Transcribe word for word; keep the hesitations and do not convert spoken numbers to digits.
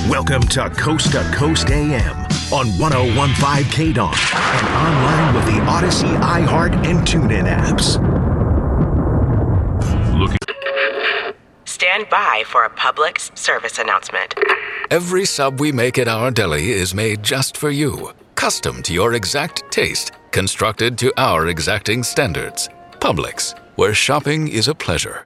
Welcome to Coast to Coast A M on one oh one point five K D O N and online with the Odyssey, iHeart, and TuneIn apps. Looking. Stand by for a public service announcement. Every sub we make at our deli is made just for you, custom to your exact taste, constructed to our exacting standards. Publix, where shopping is a pleasure.